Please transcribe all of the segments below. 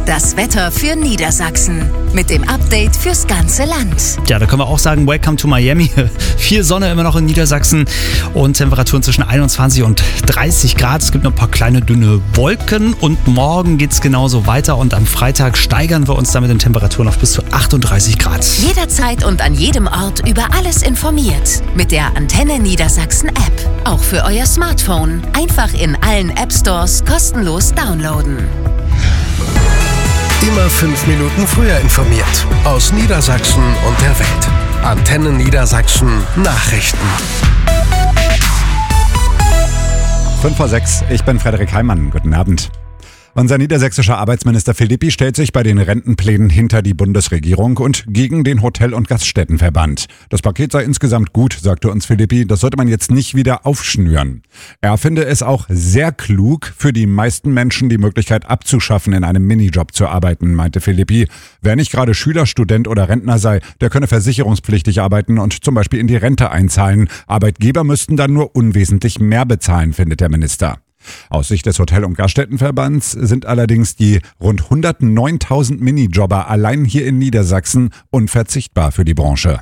Das Wetter für Niedersachsen mit dem Update fürs ganze Land. Ja, da können wir auch sagen, welcome to Miami. Viel Sonne immer noch in Niedersachsen und Temperaturen zwischen 21 und 30 Grad. Es gibt noch ein paar kleine dünne Wolken und morgen geht es genauso weiter und am Freitag steigern wir uns dann mit den Temperaturen auf bis zu 38 Grad. Jederzeit und an jedem Ort über alles informiert. Mit der Antenne Niedersachsen App. Auch für euer Smartphone. Einfach in allen App Stores kostenlos downloaden. Immer 5 Minuten früher informiert. Aus Niedersachsen und der Welt. Antenne Niedersachsen Nachrichten. 5:06, ich bin Frederik Heimann. Guten Abend. Unser niedersächsischer Arbeitsminister Philippi stellt sich bei den Rentenplänen hinter die Bundesregierung und gegen den Hotel- und Gaststättenverband. Das Paket sei insgesamt gut, sagte uns Philippi, das sollte man jetzt nicht wieder aufschnüren. Er finde es auch sehr klug, für die meisten Menschen die Möglichkeit abzuschaffen, in einem Minijob zu arbeiten, meinte Philippi. Wer nicht gerade Schüler, Student oder Rentner sei, der könne versicherungspflichtig arbeiten und zum Beispiel in die Rente einzahlen. Arbeitgeber müssten dann nur unwesentlich mehr bezahlen, findet der Minister. Aus Sicht des Hotel- und Gaststättenverbands sind allerdings die rund 109.000 Minijobber allein hier in Niedersachsen unverzichtbar für die Branche.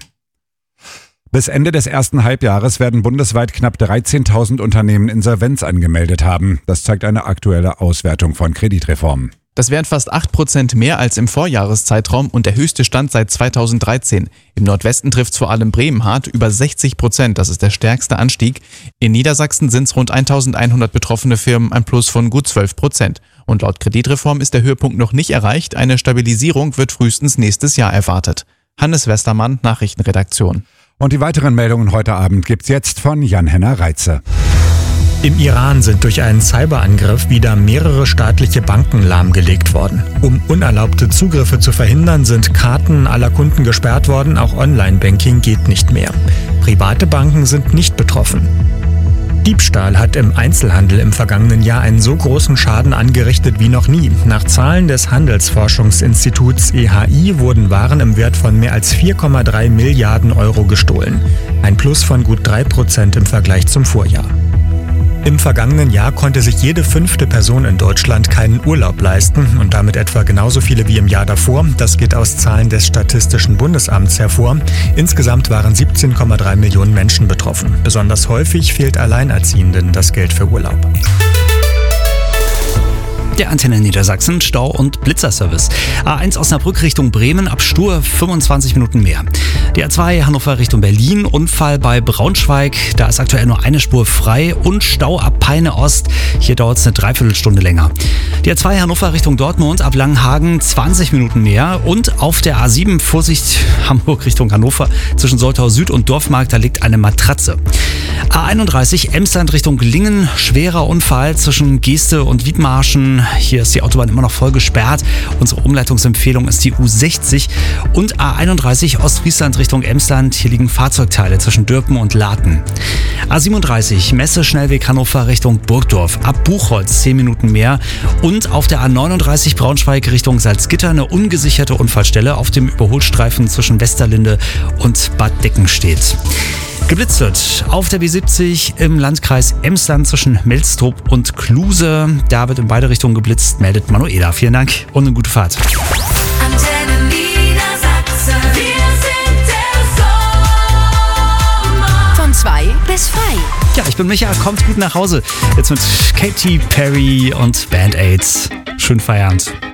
Bis Ende des ersten Halbjahres werden bundesweit knapp 13.000 Unternehmen Insolvenz angemeldet haben. Das zeigt eine aktuelle Auswertung von Kreditreform. Das wären fast 8% mehr als im Vorjahreszeitraum und der höchste Stand seit 2013. Im Nordwesten trifft es vor allem Bremen hart, über 60%, das ist der stärkste Anstieg. In Niedersachsen sind es rund 1.100 betroffene Firmen, ein Plus von gut 12%. Und laut Kreditreform ist der Höhepunkt noch nicht erreicht, eine Stabilisierung wird frühestens nächstes Jahr erwartet. Hannes Westermann, Nachrichtenredaktion. Und die weiteren Meldungen heute Abend gibt's jetzt von Jan-Henner Reitze. Im Iran sind durch einen Cyberangriff wieder mehrere staatliche Banken lahmgelegt worden. Um unerlaubte Zugriffe zu verhindern, sind Karten aller Kunden gesperrt worden, auch Online-Banking geht nicht mehr. Private Banken sind nicht betroffen. Diebstahl hat im Einzelhandel im vergangenen Jahr einen so großen Schaden angerichtet wie noch nie. Nach Zahlen des Handelsforschungsinstituts EHI wurden Waren im Wert von mehr als 4,3 Milliarden Euro gestohlen. Ein Plus von gut 3% im Vergleich zum Vorjahr. Im vergangenen Jahr konnte sich jede 5. Person in Deutschland keinen Urlaub leisten und damit etwa genauso viele wie im Jahr davor. Das geht aus Zahlen des Statistischen Bundesamts hervor. Insgesamt waren 17,3 Millionen Menschen betroffen. Besonders häufig fehlt Alleinerziehenden das Geld für Urlaub. Der Antenne Niedersachsen, Stau- und Blitzerservice. A1 Osnabrück Richtung Bremen, ab Stur 25 Minuten mehr. Die A2 Hannover Richtung Berlin, Unfall bei Braunschweig, da ist aktuell nur eine Spur frei und Stau ab Peine Ost, hier dauert es eine Dreiviertelstunde länger. Die A2 Hannover Richtung Dortmund, ab Langenhagen 20 Minuten mehr und auf der A7 Vorsicht Hamburg Richtung Hannover, zwischen Soltau Süd und Dorfmarkt, da liegt eine Matratze. A31 Emsland Richtung Lingen, schwerer Unfall zwischen Geeste und Wiedmarschen. Hier ist die Autobahn immer noch voll gesperrt. Unsere Umleitungsempfehlung ist die U60 und A31 Ostfriesland Richtung Emsland. Hier liegen Fahrzeugteile zwischen Dürpen und Laten. A37 Messe Schnellweg Hannover Richtung Burgdorf. Ab Buchholz 10 Minuten mehr. Und auf der A39 Braunschweig Richtung Salzgitter eine ungesicherte Unfallstelle auf dem Überholstreifen zwischen Westerlinde und Bad Deckenstedt. Geblitzt wird auf der B70 im Landkreis Emsland zwischen Melstrup und Kluse. Da wird in beide Richtungen geblitzt, meldet Manuela. Vielen Dank und eine gute Fahrt. Antenne Niedersachsen, wir sind der Sommer. Von 2 bis frei. Ja, ich bin Micha, kommt gut nach Hause. Jetzt mit Katy Perry und Band Aids. Schönen Feierabend.